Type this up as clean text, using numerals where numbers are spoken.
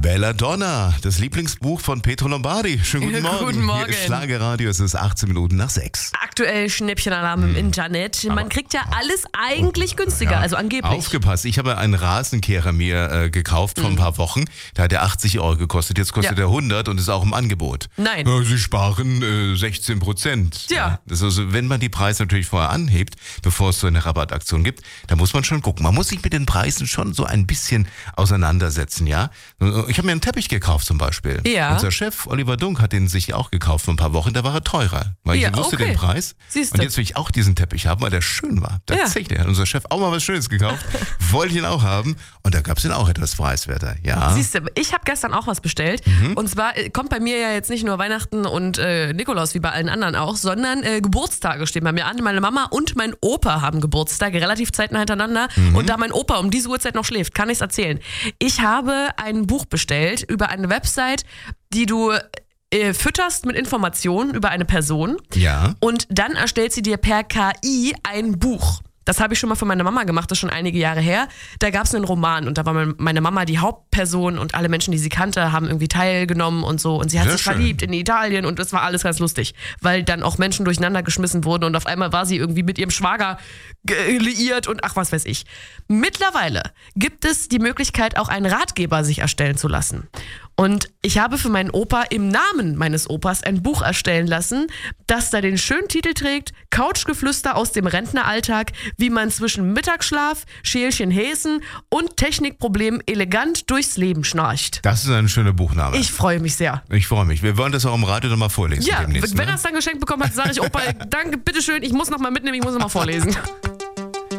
Belladonna, das Lieblingsbuch von Pietro Lombardi. Schönen guten Morgen. Guten Morgen. Hier ist Schlagerradio, es ist 18 Minuten nach 6. Aktuell Schnäppchenalarm im Internet. Man kriegt ja alles eigentlich günstiger, also angeblich. Aufgepasst, ich habe einen Rasenkehrer mir gekauft vor ein paar Wochen. Da hat er 80 Euro gekostet, jetzt kostet er 100 und ist auch im Angebot. Nein. Ja, Sie sparen 16%. Ja. Das ist also, wenn man die Preise natürlich vorher anhebt, bevor es so eine Rabattaktion gibt, dann muss man schon gucken. Man muss sich mit den Preisen schon so ein bisschen auseinandersetzen, ja. Ich habe mir einen Teppich gekauft zum Beispiel. Ja. Unser Chef Oliver Dunk hat den sich auch gekauft vor ein paar Wochen, da war er teurer. Weil ich wusste den Preis. Siehste. Und jetzt will ich auch diesen Teppich haben, weil der schön war. Tatsächlich, hat unser Chef auch mal was Schönes gekauft. Wollte ich ihn auch haben. Und da gab es den auch etwas preiswerter. Ja. Siehst du, ich habe gestern auch was bestellt. Und zwar kommt bei mir ja jetzt nicht nur Weihnachten und Nikolaus wie bei allen anderen auch, sondern Geburtstage stehen bei mir an. Meine Mama und mein Opa haben Geburtstag, relativ zeitnah hintereinander. Und da mein Opa um diese Uhrzeit noch schläft, kann ich es erzählen. Ich habe ein Buch bestellt über eine Website, die du fütterst mit Informationen über eine Person. Ja. Und dann erstellt sie dir per KI ein Buch. Das habe ich schon mal für meine Mama gemacht, das ist schon einige Jahre her. Da gab es einen Roman und da war meine Mama die Hauptperson und alle Menschen, die sie kannte, haben irgendwie teilgenommen und so. Und sie hat sich verliebt in Italien und das war alles ganz lustig, weil dann auch Menschen durcheinander geschmissen wurden und auf einmal war sie irgendwie mit ihrem Schwager liiert und ach was weiß ich. Mittlerweile gibt es die Möglichkeit, auch einen Ratgeber sich erstellen zu lassen. Und ich habe für meinen Opa im Namen meines Opas ein Buch erstellen lassen, das da den schönen Titel trägt: Couchgeflüster aus dem Rentneralltag, wie man zwischen Mittagsschlaf, Schälchen Häsen und Technikproblemen elegant durchs Leben schnarcht. Das ist ein schöner Buchname. Ich freue mich sehr. Ich freue mich. Wir wollen das auch im Radio nochmal vorlesen. Ja, demnächst, wenn er es dann geschenkt bekommen hat, sage ich: Opa, danke, bitteschön, ich muss nochmal mitnehmen, ich muss nochmal vorlesen.